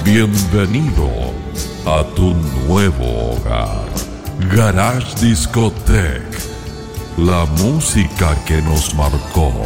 Bienvenido a tu nuevo hogar. Garage Discotech. La música que nos marcó.